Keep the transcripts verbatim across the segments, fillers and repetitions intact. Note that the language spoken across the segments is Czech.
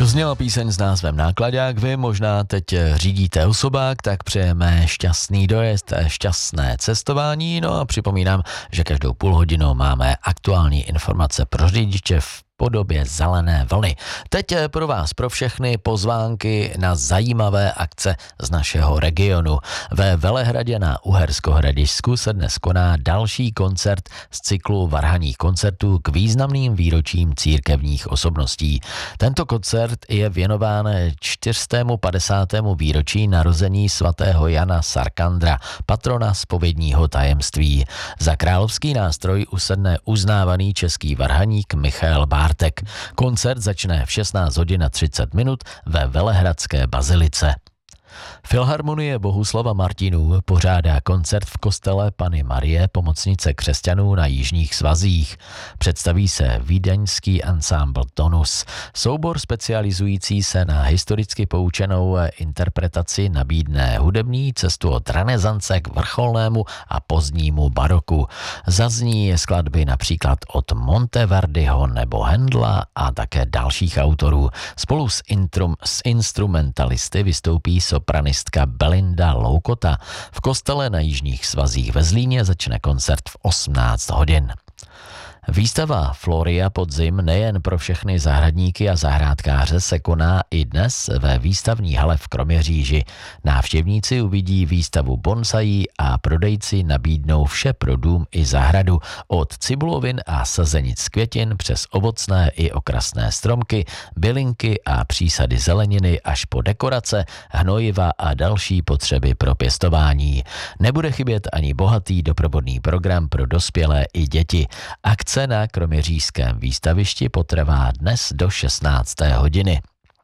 Dozněla píseň s názvem Nákladák. Vy možná teď řídíte osobák, tak přejeme šťastný dojezd, šťastné cestování. No a připomínám, že každou půl hodinu máme aktuální informace pro řidiče v podobě zelené vlny. Teď pro vás, pro všechny pozvánky na zajímavé akce z našeho regionu. Ve Velehradě na Uherskohradišťsku se dnes koná další koncert z cyklu varhanních koncertů k významným výročím církevních osobností. Tento koncert je věnován čtyřstému padesátému výročí narození svatého Jana Sarkandra, patrona zpovědního tajemství. Za královský nástroj usedne uznávaný český varhaník Michael Bártek. Koncert začne v šestnáct hodin a třicet minut ve Velehradské bazilice. Filharmonie Bohuslava Martinů pořádá koncert v kostele Panny Marie, pomocnice křesťanů na Jižních svazích. Představí se vídeňský ansámbl Tonus. Soubor specializující se na historicky poučenou interpretaci nabídne hudební cestu od renesance k vrcholnému a pozdnímu baroku. Zazní skladby například od Monteverdiho nebo Handla a také dalších autorů. Spolu s, intrum, s instrumentalisty vystoupí sopranistka Belinda Loukota. V kostele na Jižních svazích ve Zlíně začne koncert v osmnáct hodin. Výstava Floria podzim nejen pro všechny zahradníky a zahrádkáře se koná i dnes ve výstavní hale v Kroměříži. Návštěvníci uvidí výstavu bonsaí a prodejci nabídnou vše pro dům i zahradu. Od cibulovin a sazenic květin přes ovocné i okrasné stromky, bylinky a přísady zeleniny až po dekorace, hnojiva a další potřeby pro pěstování. Nebude chybět ani bohatý doprovodný program pro dospělé i děti. Akce na kroměřížském výstavišti potrvá dnes do šestnácté hodiny.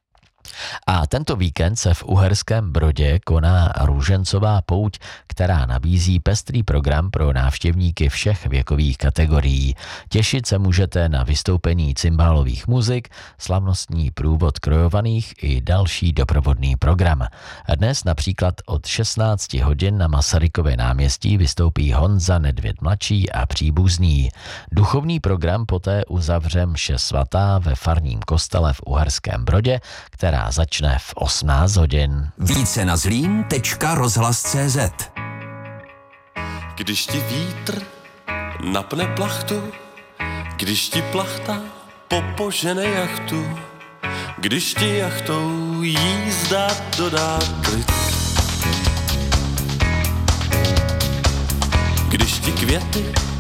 A tento víkend se v Uherském Brodě koná růžencová pouť, která nabízí pestrý program pro návštěvníky všech věkových kategorií. Těšit se můžete na vystoupení cymbálových muzik, slavnostní průvod krojovaných i další doprovodný program. Dnes například od šestnácti hodin na Masarykově náměstí vystoupí Honza Nedvěd mladší a příbuzný. Duchovní program poté uzavře mše svatá ve farním kostele v Uherském Brodě, která začne v osmnáct hodin. Více na zlín tečka rozhlas tečka cé zet. Když ti vítr napne plachtu, když ti plachta popožene jachtu, když ti jachtou jízda dodá klid, když ti květy